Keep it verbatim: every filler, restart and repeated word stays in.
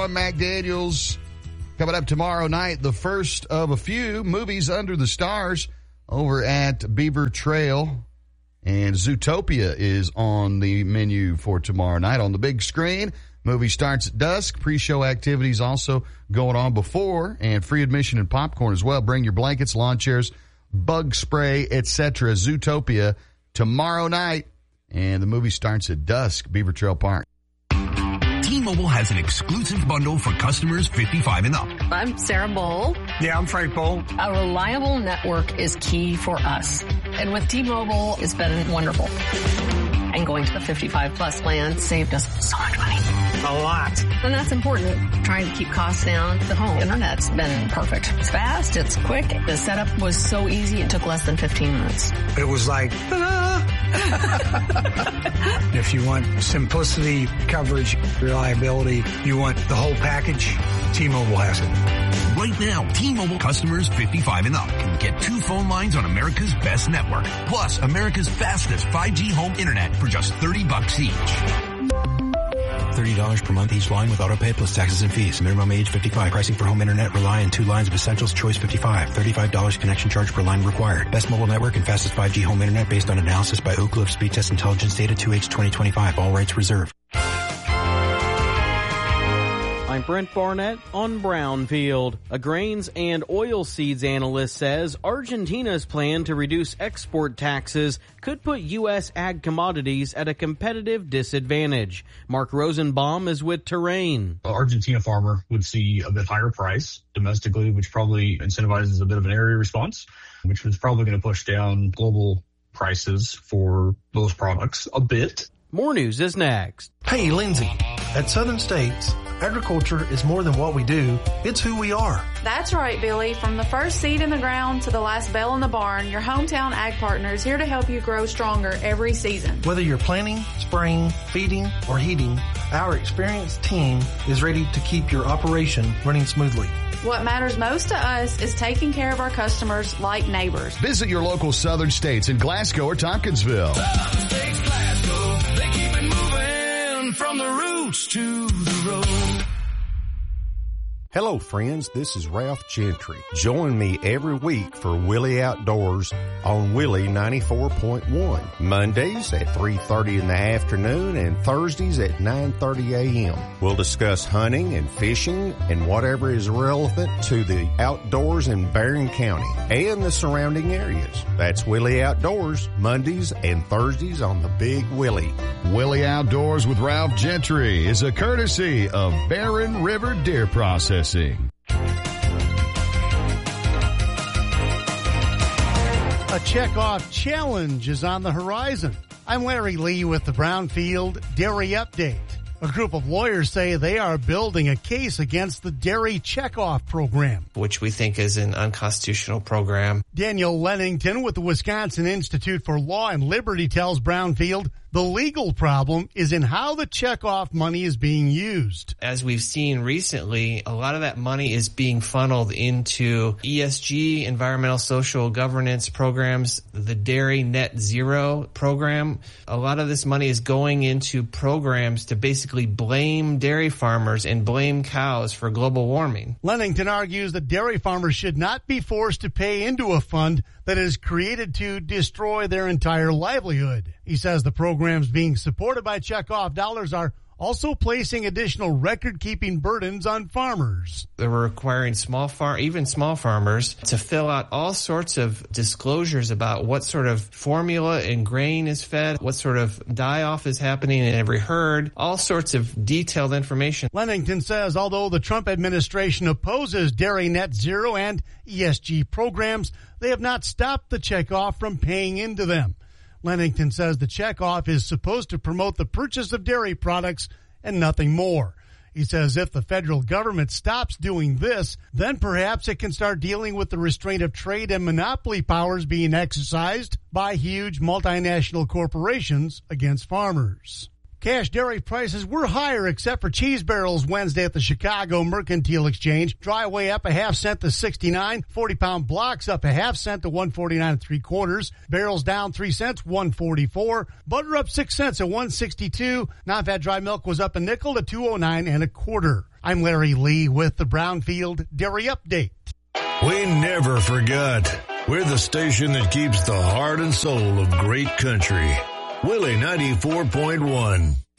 I'm Mac Daniels. Coming up tomorrow night, the first of a few movies under the stars over at Beaver Trail. And Zootopia is on the menu for tomorrow night on the big screen. Movie starts at dusk. Pre-show activities also going on before, and free admission and popcorn as well. Bring your blankets, lawn chairs, bug spray, et cetera. Zootopia tomorrow night, and the movie starts at dusk. Beaver Trail Park. T-Mobile has an exclusive bundle for customers fifty-five and up. I'm Sarah Bowl. Yeah, I'm Frank Bowl. A reliable network is key for us. And with T-Mobile, it's been wonderful. And going to the fifty-five plus plan saved us so much money. A lot. And that's important. Trying to keep costs down. The home internet's been perfect. It's fast. It's quick. The setup was so easy. It took less than fifteen minutes. It was like, ah. If you want simplicity, coverage, reliability, you want the whole package, T-Mobile has it. Right now, T-Mobile customers fifty-five and up can get two phone lines on America's best network, plus America's fastest five G home internet for just thirty bucks each. thirty dollars per month each line with autopay plus taxes and fees. Minimum age fifty-five. Pricing for home internet rely on two lines of Essentials Choice fifty-five. thirty-five dollars connection charge per line required. Best mobile network and fastest five G home internet based on analysis by Ookla of Speed Test Intelligence data two H twenty twenty-five. All rights reserved. I'm Brent Barnett on Brownfield. A grains and oilseeds analyst says Argentina's plan to reduce export taxes could put U S ag commodities at a competitive disadvantage. Mark Rosenbaum is with Terrain. Argentina farmer would see a bit higher price domestically, which probably incentivizes a bit of an area response, which was probably going to push down global prices for those products a bit. More news is next. Hey, Lindsay. At Southern States, agriculture is more than what we do. It's who we are. That's right, Billy. From the first seed in the ground to the last bell in the barn, your hometown ag partner is here to help you grow stronger every season. Whether you're planting, spraying, feeding, or heating, our experienced team is ready to keep your operation running smoothly. What matters most to us is taking care of our customers like neighbors. Visit your local Southern States in Glasgow or Tompkinsville. Southern States, Glasgow, they keep it moving from the roots to the road. Hello friends, this is Ralph Gentry. Join me every week for Willie Outdoors on Willie ninety-four point one. Mondays at three thirty in the afternoon and Thursdays at nine thirty a.m. We'll discuss hunting and fishing and whatever is relevant to the outdoors in Barron County and the surrounding areas. That's Willie Outdoors, Mondays and Thursdays on the Big Willie. Willie Outdoors with Ralph Gentry is a courtesy of Barron River Deer Processing. A checkoff challenge is on the horizon. I'm Larry Lee with the Brownfield Dairy Update. A group of lawyers say they are building a case against the dairy checkoff program, which we think is an unconstitutional program. Daniel Lennington with the Wisconsin Institute for Law and Liberty tells Brownfield the legal problem is in how the checkoff money is being used. As we've seen recently, a lot of that money is being funneled into E S G, environmental social governance programs, the Dairy Net Zero program. A lot of this money is going into programs to basically blame dairy farmers and blame cows for global warming. Lennington argues that dairy farmers should not be forced to pay into a fund that is created to destroy their entire livelihood. He says the programs being supported by checkoff dollars are also placing additional record-keeping burdens on farmers. They're requiring small farm, even small farmers, to fill out all sorts of disclosures about what sort of formula and grain is fed, what sort of die-off is happening in every herd, all sorts of detailed information. Lennington says although the Trump administration opposes Dairy Net Zero and E S G programs, they have not stopped the checkoff from paying into them. Lennington says the checkoff is supposed to promote the purchase of dairy products and nothing more. He says if the federal government stops doing this, then perhaps it can start dealing with the restraint of trade and monopoly powers being exercised by huge multinational corporations against farmers. Cash dairy prices were higher except for cheese barrels Wednesday at the Chicago Mercantile Exchange. Dry whey up a half cent to sixty-nine. forty-pound blocks up a half cent to one forty-nine and three quarters. Barrels down three cents, one forty-four. Butter up six cents at one sixty-two. Non-fat dry milk was up a nickel to two oh nine and a quarter. I'm Larry Lee with the Brownfield Dairy Update. We never forgot. We're the station that keeps the heart and soul of great country. Willie ninety-four point one.